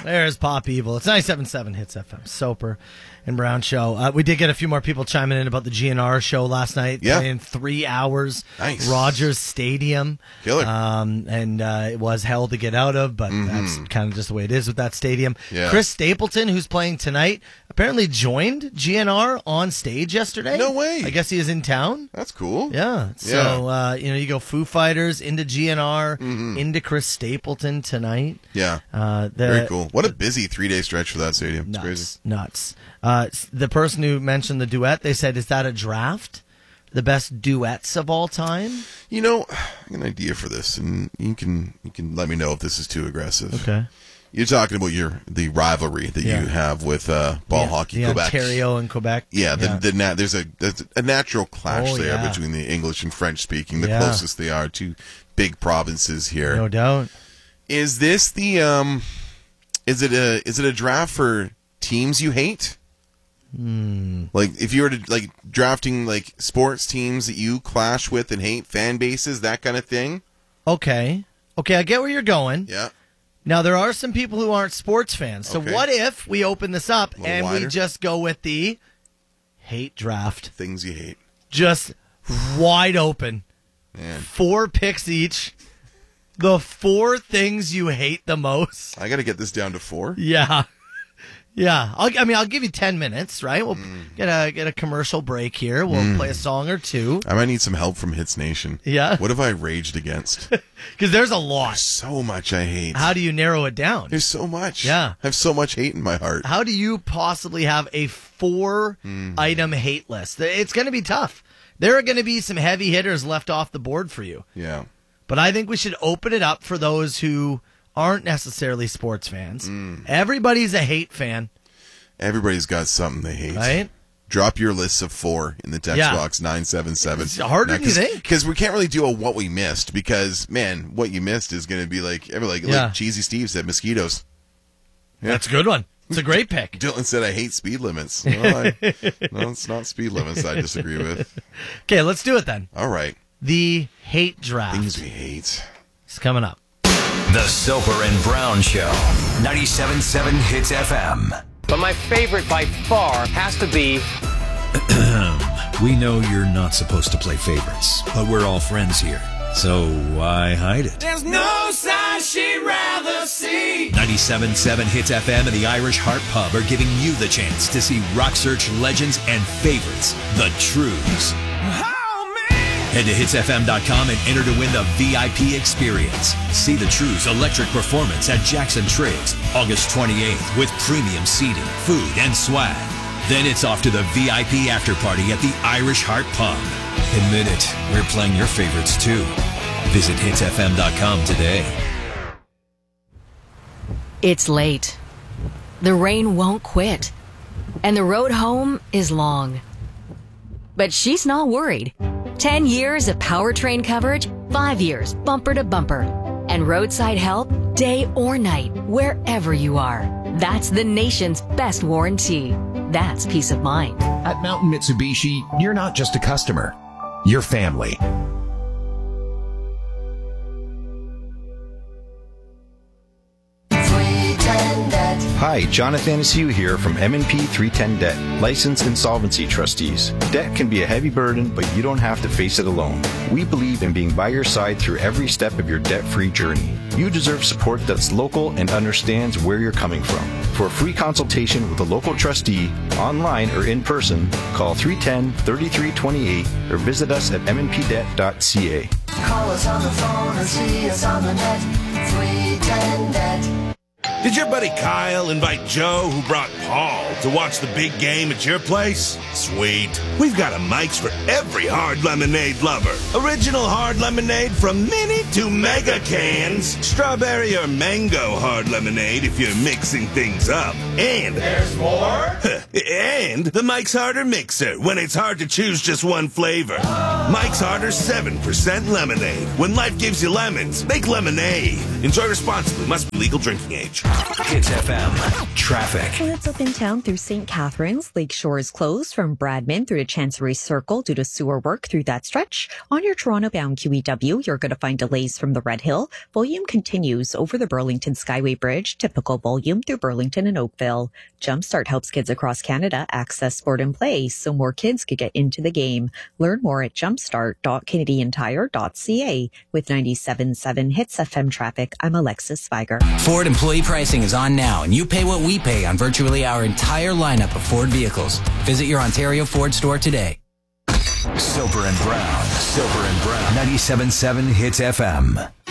There's Pop Evil. It's 97.7 Hits FM. Soper and Brown Show. We did get a few more people chiming in about the GNR show last night. Yeah. In 3 hours. Nice. Rogers Stadium. Killer. And it was hell to get out of, but that's kind of just the way it is with that stadium. Yeah. Chris Stapleton, who's playing tonight, apparently joined GNR on stage yesterday. No way. I guess he is in town. That's cool. Yeah. So, you go Foo Fighters into GNR, into Chris Stapleton tonight. Yeah. Very cool. What a busy 3-day stretch for that stadium. It's crazy. Nuts. The person who mentioned the duet, they said, is that a draft? The best duets of all time? I got an idea for this, and you can let me know if this is too aggressive. Okay. You're talking about the rivalry that you have with ball hockey, Quebec. Ontario and Quebec. Yeah, there's a natural clash there between the English and French speaking. The closest they are to big provinces here. No doubt. Is this is it a draft for teams you hate? Like if you were to drafting sports teams that you clash with and hate, fan bases, that kind of thing. Okay, I get where you're going. Yeah. Now there are some people who aren't sports fans. So what if we open this up and wider. we just go with the hate draft? Things you hate. Just wide open. Man. 4 picks each. The 4 things you hate the most. I got to get this down to 4. Yeah. Yeah. I'll give you 10 minutes, right? We'll get a commercial break here. We'll play a song or two. I might need some help from Hits Nation. Yeah. What have I raged against? Because there's a lot. There's so much I hate. How do you narrow it down? There's so much. Yeah. I have so much hate in my heart. How do you possibly have a 4-item hate list? It's going to be tough. There are going to be some heavy hitters left off the board for you. Yeah. But I think we should open it up for those who aren't necessarily sports fans. Everybody's a hate fan. Everybody's got something they hate. Right? Drop your lists of 4 in the text box 977. It's harder than you think. Because we can't really do a what we missed because, man, what you missed is going to be like Cheesy Steve said, mosquitoes. Yeah. That's a good one. It's a great pick. Dylan said, I hate speed limits. No, it's not speed limits I disagree with. Okay, let's do it then. All right. The hate draft. Things we hate. It's coming up. The Soper and Brown Show. 97.7 Hits FM. But my favorite by far has to be... We know you're not supposed to play favorites, but we're all friends here. So why hide it? There's no sign she'd rather see. 97.7 Hits FM and the Irish Heart Pub are giving you the chance to see Rock Search legends and favorites, the Trues. Head to hitsfm.com and enter to win the VIP experience. See the Trues electric performance at Jackson Triggs, August 28th with premium seating, food, and swag. Then it's off to the VIP after party at the Irish Heart Pub. Admit it, we're playing your favorites too. Visit hitsfm.com today. It's late. The rain won't quit. And the road home is long. But she's not worried. 10 years of powertrain coverage, 5 years bumper to bumper. And roadside help day or night, wherever you are. That's the nation's best warranty. That's peace of mind. At Mountain Mitsubishi, you're not just a customer. You're family. Hi, Jonathan Hsu here from M&P 310 Debt, licensed insolvency trustees. Debt can be a heavy burden, but you don't have to face it alone. We believe in being by your side through every step of your debt-free journey. You deserve support that's local and understands where you're coming from. For a free consultation with a local trustee, online or in person, call 310-3328 or visit us at mnpdebt.ca. Call us on the phone or see us on the net. 310 Debt. Did your buddy Kyle invite Joe, who brought Paul, to watch the big game at your place? Sweet. We've got a Mike's for every hard lemonade lover. Original hard lemonade from mini to mega cans. Strawberry or mango hard lemonade if you're mixing things up. And there's more? And the Mike's Harder Mixer when it's hard to choose just one flavor. Mike's Harder 7% lemonade. When life gives you lemons, make lemonade. Enjoy responsibly. Must be legal drinking age. Hits FM. Traffic. Well, it's up in town through St. Catharines. Lakeshore is closed from Bradman through to Chancery Circle due to sewer work through that stretch. On your Toronto-bound QEW, you're going to find delays from the Red Hill. Volume continues over the Burlington Skyway Bridge. Typical volume through Burlington and Oakville. Jumpstart helps kids across Canada access sport and play so more kids could get into the game. Learn more at jumpstart.canadiantire.ca. With 97.7 Hits FM traffic, I'm Alexis Viger. Ford employee pricing is on now, and you pay what we pay on virtually our entire lineup of Ford vehicles. Visit your Ontario Ford store today. Soper and Brown. 97.7 Hits FM.